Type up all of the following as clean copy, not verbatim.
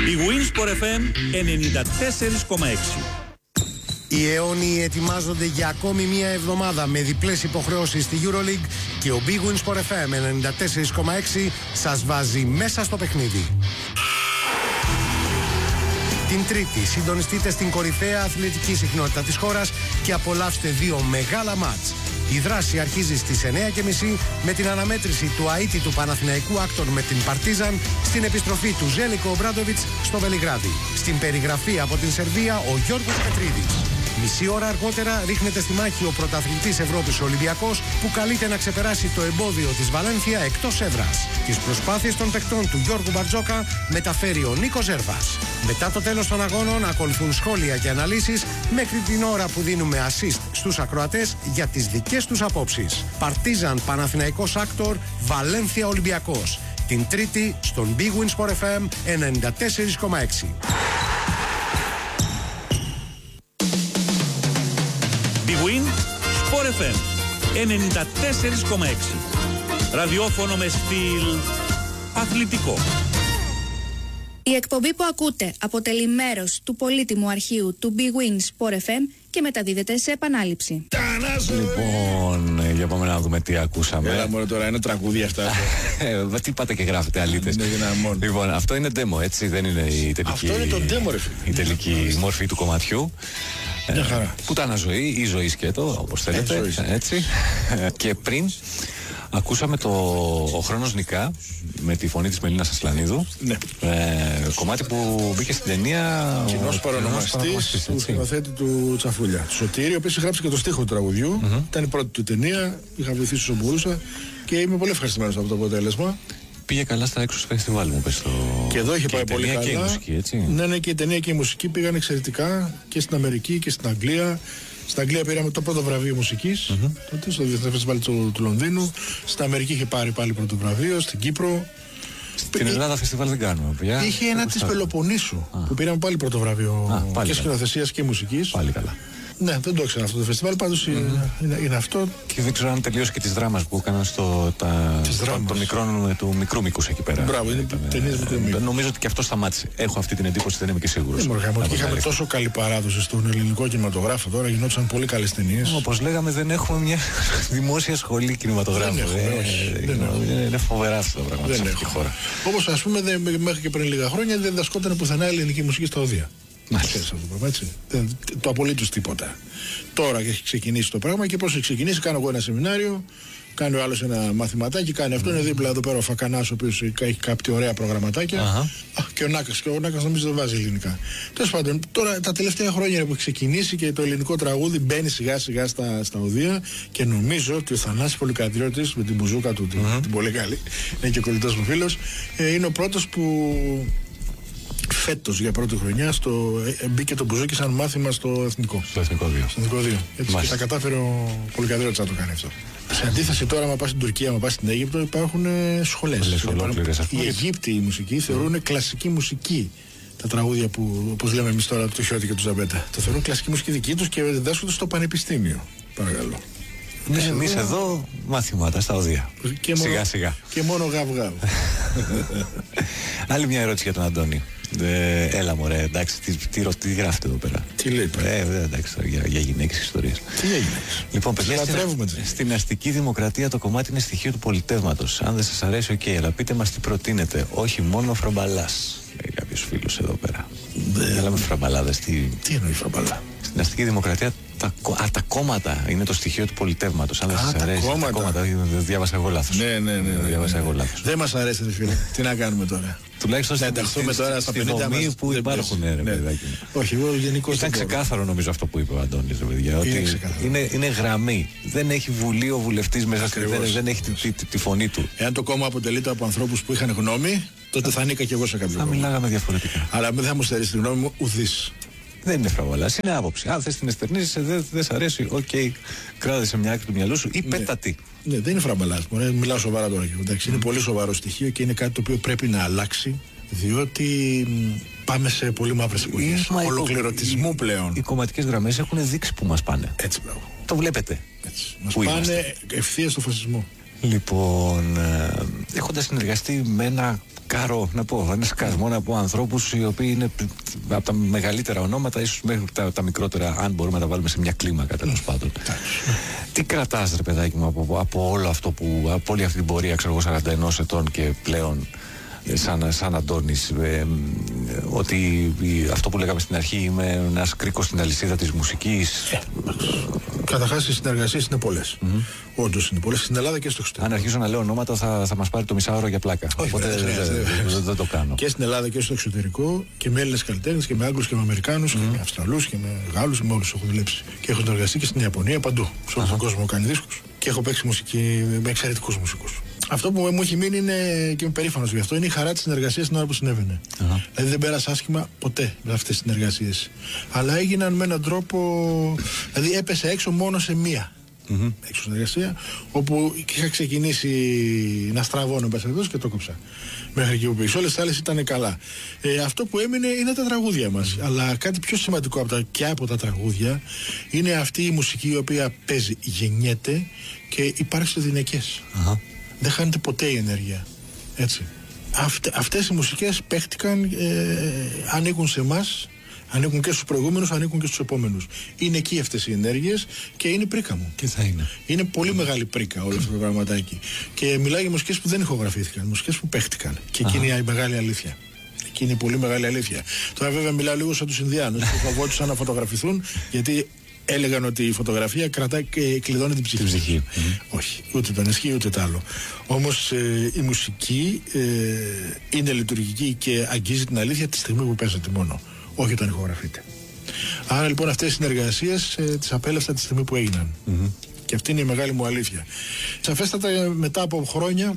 Η Winsport FM 94,6. Οι αιώνιοι ετοιμάζονται για ακόμη μία εβδομάδα με διπλές υποχρεώσεις στη EuroLeague και ο Big Win Sport FM 94,6 σας βάζει μέσα στο παιχνίδι. Την Τρίτη συντονιστείτε στην κορυφαία αθλητική συχνότητα της χώρας και απολαύστε δύο μεγάλα μάτς. Η δράση αρχίζει στις 9:30 με την αναμέτρηση του αίτητου Παναθηναϊκού Άκτον με την Παρτίζαν στην επιστροφή του Ζέλικο Ομπράντοβιτς στο Βελιγράδι. Στην περιγραφή από την Σερβία ο Γιώργος Πετρίδης. Μισή ώρα αργότερα ρίχνεται στη μάχη ο πρωταθλητής Ευρώπης Ολυμπιακός που καλείται να ξεπεράσει το εμπόδιο της Βαλένθια εκτός έδρας. Τις προσπάθειες των παικτών του Γιώργου Μπαρτζόκα μεταφέρει ο Νίκος Ζέρβας. Μετά το τέλος των αγώνων ακολουθούν σχόλια και αναλύσεις μέχρι την ώρα που δίνουμε assist στους ακροατές για τις δικές τους απόψεις. Παρτίζαν Παναθηναϊκός Άκτορ, Βαλένθια Ολυμπιακός. Την Τρίτη στον Big Win Sport FM 94,6. Big Win Sport FM 94,6. Ραδιόφωνο με στυλ αθλητικό. Η εκπομπή που ακούτε αποτελεί μέρος του πολύτιμου αρχείου του Big Win Sport FM και μεταδίδεται σε επανάληψη. Λοιπόν, για πάμε να δούμε τι ακούσαμε. Έλα μωρέ τώρα, είναι τραγούδια αυτά. Τι πάτε και γράφετε αλήτες. Λοιπόν, αυτό είναι demo, έτσι, δεν είναι η τελική. Αυτό είναι το demo, ρε φίλε. Η τελική μορφή του κομματιού. Μια χαρά. Πουτάνα ζωή ή ζωή σκέτο, όπως θέλετε. Έτσι. Και πριν ακούσαμε το «Ο χρόνος νικά» με τη φωνή της Μελίνας Ασλανίδου. Ναι. Κομμάτι που μπήκε στην ταινία. Κοινός παρονομαστής του σκηνοθέτη του Τσαφούλια. Του Σωτήρη, ο οποίος είχε γράψει και το στίχο του τραγουδιού. Ήταν η πρώτη του ταινία. Είχα βοηθήσει όσο μπορούσα και είμαι πολύ ευχαριστημένος από το αποτέλεσμα. Πήγε καλά στα έξω φεστιβάλ μου, πες το. Και εδώ είχε πάει πολύ καλά. Και η μουσική, έτσι. Ναι, και η ταινία και η μουσική πήγαν εξαιρετικά και στην Αμερική και στην Αγγλία. Στην Αγγλία πήραμε το πρώτο βραβείο μουσικής, τότε στο Διεθνές Φεστιβάλ του Λονδίνου. Στην Αμερική είχε πάρει πάλι πρώτο βραβείο, στην Κύπρο. Στην Ελλάδα φεστιβάλ δεν κάνουμε, παιδιά. Είχε ένα της Πελοποννήσου που πήραμε πάλι πρώτο βραβείο και σκηνοθεσίας και μουσικής. Πάλι καλά. Ναι, δεν το ήξερα αυτό το φεστιβάλ, πάντως είναι αυτό. Και δεν ξέρω αν τελείωσε και τις δράμας που έκαναν του μικρού μήκους εκεί πέρα. Μπράβο, είναι ταινίες μικρού μήκους. Νομίζω ότι και αυτό σταμάτησε. Έχω αυτή την εντύπωση, δεν είμαι και σίγουρος. Είχαμε τόσο καλή παράδοση στον ελληνικό κινηματογράφο τώρα, γινόντουσαν πολύ καλές ταινίες. Όπως λέγαμε, δεν έχουμε μια δημόσια σχολή κινηματογράφου. Είναι φοβερά αυτά τα πράγματα σε αυτή τη χώρα. Όπως ας πούμε, μέχρι και πριν λίγα χρόνια δεν διδασκόταν πουθενά ελληνική μουσική στα οδεία. Το απολύτως τίποτα. Τώρα έχει ξεκινήσει το πράγμα και πώς έχει ξεκινήσει, κάνω εγώ ένα σεμινάριο, κάνει ο άλλος ένα μαθηματάκι, κάνει αυτό. Είναι δίπλα εδώ πέρα ο Φακανάς, ο οποίος έχει κάποια ωραία προγραμματάκια. Και ο Νάκας νομίζω δεν βάζει ελληνικά. Τέλος πάντων, τώρα τα τελευταία χρόνια που έχει ξεκινήσει και το ελληνικό τραγούδι μπαίνει σιγά σιγά στα οδεία και νομίζω ότι ο Θανάσης Πολυκατριώτης με την μπουζούκα του, την πολύ καλή, είναι και κολλητός μου φίλος, είναι ο πρώτος που φέτος για πρώτη χρονιά μπήκε το μπουζούκι σαν μάθημα στο Εθνικό. Στο Εθνικό 2. Έτσι και τα κατάφερε ο Πολυκατριώτης να το κάνει αυτό. Σε αντίθεση τώρα, άμα πας στην Τουρκία, άμα πας στην Αίγυπτο, υπάρχουν σχολές. Οι Αιγύπτιοι οι μουσικοί θεωρούν κλασική μουσική τα τραγούδια που, όπως λέμε εμείς τώρα, του Χιώτη και του Ζαμπέτα. Το θεωρούν κλασική μουσική δική τους και διδάσκονται στο πανεπιστήμιο. Παρακαλώ. Εμείς εδώ μαθήματα στα οδεία. Σιγά σιγά. Και μόνο γαβ-γαβ. Άλλη μια ερώτηση για τον Αντώνη. Έλα μωρέ, εντάξει, τι γράφετε εδώ πέρα. Τι λέει πέρα. Εντάξει, για γυναίκες ιστορίες. Τι έγινε. Λοιπόν, παιδιά, στην αστική δημοκρατία το κομμάτι είναι στοιχείο του πολιτεύματος. Αν δεν σας αρέσει, οκ, αλλά πείτε μας τι προτείνετε. Όχι μόνο φραμπαλάς. Λέει κάποιος φίλος εδώ πέρα. Έλα με φραμπαλάδες. Τι εννοεί φραμπαλά. Στην αστική δημοκρατία τα κόμματα είναι το στοιχείο του πολιτεύματος. Αν δεν σας αρέσει. Τα κόμματα. Διάβασα εγώ λάθος. Ναι. Διάβασα εγώ λάθος. Δεν μας αρέσει, ρε φίλε. Τι να κάνουμε τώρα. Τουλάχιστον στη δομή που υπάρχουν, ρε παιδάκι. Όχι, εγώ γενικώς. Ήταν ξεκάθαρο νομίζω αυτό που είπε ο Αντώνης, ρε παιδιά. Ότι είναι γραμμή. Δεν έχει βουλή ο βουλευτής μέσα στη δένεια, δεν έχει τη φωνή του. Εάν το κόμμα αποτελείται από ανθρώπους που είχαν γνώμη, τότε θα ανήκα και εγώ σε κάποιο κόμμα. Θα μιλάγαμε διαφορετικά. Αλλά δεν θα μου στερήσει τη γνώμη μου ουδής. Δεν είναι φραβολάς, είναι άποψη. Αν θες την εστερνίζεις, δεν σ' αρέσει, οκ, κράτησε μια άκρη του μυαλού σου ή πέτατη. Ναι, δεν είναι φραμπαλάς. Μιλάω σοβαρά τώρα. Είναι πολύ σοβαρό στοιχείο και είναι κάτι το οποίο πρέπει να αλλάξει, διότι πάμε σε πολύ μαύρες εποχές. Ολοκληρωτισμού πλέον. Οι κομματικές γραμμές έχουν δείξει που μας πάνε. Έτσι, μπράβο. Το βλέπετε. Μας πάνε ευθείας στο φασισμό. Λοιπόν, έχοντας συνεργαστεί με ένα σκάρο, να πω, ένα σκασμό από ανθρώπους οι οποίοι είναι από τα μεγαλύτερα ονόματα, ίσως μέχρι τα μικρότερα, αν μπορούμε να τα βάλουμε σε μια κλίμακα, τέλος πάντων. Τι κρατάς, ρε παιδάκι μου, από όλο αυτό από όλη αυτή την πορεία, ξέρω εγώ, 41 ετών και πλέον, σαν Αντώνης, ότι αυτό που λέγαμε στην αρχή, είμαι ένας κρίκος στην αλυσίδα της μουσικής. Καταρχάς οι συνεργασίες είναι πολλές. Όντως είναι πολλές, στην Ελλάδα και στο εξωτερικό. Αν αρχίσω να λέω ονόματα θα μας πάρει το μισάωρο για πλάκα. Όχι, οπότε δεν το κάνω. Και στην Ελλάδα και στο εξωτερικό, και με Έλληνες καλλιτέχνες και με Άγγλους και με Αμερικάνους και με Αυστραλούς και με Γάλλους, με όλους έχω δουλέψει. Και έχω συνεργαστεί και στην Ιαπωνία, παντού. Σε όλο τον κόσμο έχω κάνει δίσκους και έχω παίξει μουσική με εξαιρετικούς μουσικούς. Αυτό που μου έχει μείνει είναι, και είμαι περήφανος γι' αυτό, είναι η χαρά της συνεργασίας την ώρα που συνέβαινε. Δηλαδή δεν πέρασα άσχημα ποτέ με αυτές τις συνεργασίες. Αλλά έγιναν με έναν τρόπο, δηλαδή έπεσε έξω μόνο σε μία. Έξω συνεργασία, όπου είχα ξεκινήσει να στραβώνω και το κόψα. Μέχρι εκεί που πήγε. Όλες τις άλλες ήταν καλά. Αυτό που έμεινε είναι τα τραγούδια μας. Αλλά κάτι πιο σημαντικό από τα τραγούδια είναι αυτή η μουσική η οποία παίζει, γεννιέται και υπάρχει σε δυναικές. Δεν χάνεται ποτέ η ενέργεια. Έτσι. Αυτές οι μουσικές παίχτηκαν, ανήκουν σε εμάς, ανήκουν και στους προηγούμενους, ανήκουν και στους επόμενους. Είναι εκεί αυτές οι ενέργειες και είναι πρίκα μου. Τι θα είναι? Είναι πολύ μεγάλη πρίκα όλο αυτό το πραγματάκι. Και μιλάει για μουσικές που δεν ηχογραφήθηκαν, μουσικές που παίχτηκαν. Και εκεί είναι η μεγάλη αλήθεια. Εκεί είναι η πολύ μεγάλη αλήθεια. Τώρα βέβαια μιλάω λίγο σαν τους Ινδιάνους που φοβόντουσαν να φωτογραφηθούν, γιατί έλεγαν ότι η φωτογραφία κρατάει και κλειδώνει την ψυχή. Όχι, ούτε το ισχύει ούτε το άλλο. Όμως η μουσική είναι λειτουργική και αγγίζει την αλήθεια τη στιγμή που παίζεται μόνο, όχι όταν ηχογραφείται. Άρα λοιπόν αυτές οι συνεργασίες τις απέλευσα τη στιγμή που έγιναν. Και αυτή είναι η μεγάλη μου αλήθεια. Σαφέστατα μετά από χρόνια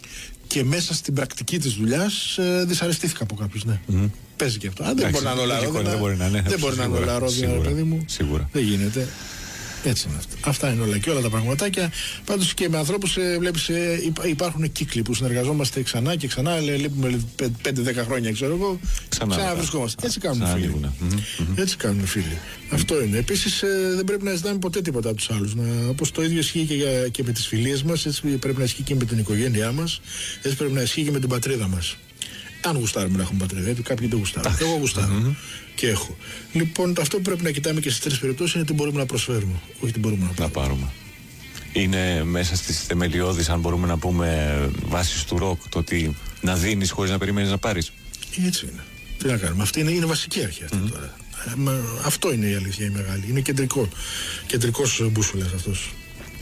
και μέσα στην πρακτική της δουλειάς δυσαρεστήθηκα από κάποιους, ναι. Παίζει και αυτό. Δεν μπορεί να είναι όλα ρόδινα. Δεν μπορεί να είναι όλα ρόδινα, παιδί μου. Σίγουρα. Δεν γίνεται. Έτσι είναι αυτό. Αυτά είναι όλα και όλα τα πραγματάκια. Πάντως και με ανθρώπους βλέπεις, υπάρχουν κύκλοι που συνεργαζόμαστε ξανά και ξανά. Λείπουμε 5-10 χρόνια, ξέρω εγώ. Ξαναβρισκόμαστε. Έτσι κάνουν φίλοι. Έτσι κάνουν φίλοι. Αυτό είναι. Επίσης δεν πρέπει να ζητάμε ποτέ τίποτα από τους άλλους. Όπως το ίδιο ισχύει και με τις φιλίες μας, έτσι πρέπει να ισχύει και με την οικογένειά μας, έτσι πρέπει να ισχύει και με την πατρίδα μας. Αν γουστάρουμε να έχουμε πατρίδα, γιατί κάποιοι δεν γουστάρουν. Εγώ γουστάρω και έχω. Λοιπόν, αυτό που πρέπει να κοιτάμε και στις τρεις περιπτώσεις είναι τι μπορούμε να προσφέρουμε, όχι τι μπορούμε να πάρουμε. Είναι μέσα στις θεμελιώδεις, αν μπορούμε να πούμε, βάσεις του ροκ, το ότι να δίνεις χωρίς να περιμένεις να πάρεις. Έτσι είναι. Τι να κάνουμε. Αυτή είναι βασική αρχή αυτή τώρα. Αυτό είναι η αλήθεια η μεγάλη. Είναι κεντρικός μπούσουλας αυτός.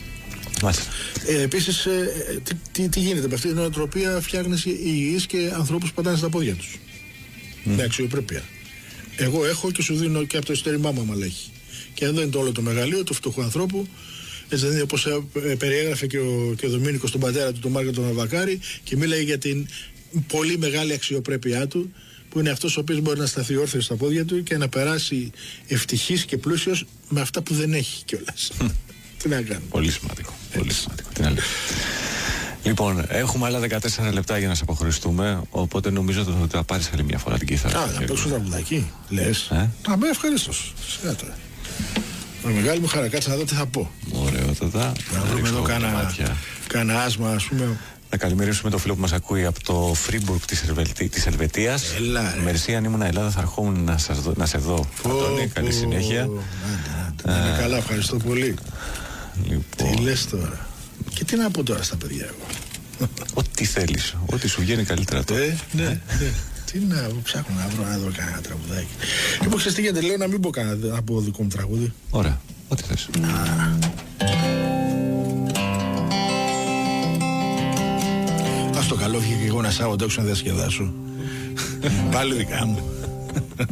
Επίσης, τι γίνεται με αυτή την νοοτροπία? Φτιάχνεις υγιείς και ανθρώπους που πατάνε στα πόδια τους. Με αξιοπρέπεια. Εγώ έχω και σου δίνω και από το ειστέρημά μου, άμα έχει. Και εδώ είναι το όλο το μεγαλείο του φτωχού ανθρώπου. Έτσι δεν είναι, όπως περιέγραφε και ο Δομήνικος τον πατέρα του, τον Μάρκο τον Αβακάρη, και μίλαγε για την πολύ μεγάλη αξιοπρέπειά του, που είναι αυτός ο οποίος μπορεί να σταθεί όρθιος στα πόδια του και να περάσει ευτυχής και πλούσιος με αυτά που δεν έχει κιόλας. Τι να κάνουμε. Πολύ σημαντικό. Πολύ σημαντικό. Τι να λέω. Λοιπόν, έχουμε άλλα 14 λεπτά για να σε αποχωριστούμε. Οπότε νομίζω ότι θα πάρεις άλλη μια φορά την κιθάρα. Να παίξω τραγουδάκι. Λες. Με ευχαρίστως. Σιγά τώρα. Με μεγάλη μου χαρά, κάτσε να δω τι θα πω. Ωραιότατα. Να βρούμε εδώ κάνα άσμα, ας πούμε. Να καλημερίσουμε το φίλο που μας ακούει από το Φρίμπουργκ της Ελβετίας. Μερσή, αν ήμουν Ελλάδα θα ερχόμουν να σε δω. Αντώνη, καλή συνέχεια. Είναι καλά, ευχαριστώ πολύ. Λοιπόν. Τι λες τώρα? Και τι να πω τώρα στα παιδιά εγώ? Ό,τι θέλεις, ό,τι σου βγαίνει καλύτερα τώρα. Ναι. Τι να ψάχνω να βρω κανένα τραγουδάκι. Λοιπόν, ξέρεις τι γίνεται, λέω να μην πω κανένα από δικό μου τραγούδι. Ωραία, ό,τι θες. Ας το καλό βγήκε και εγώ ένα Σάββατο έξω να διασκεδάσω. Πάλι δικά μου.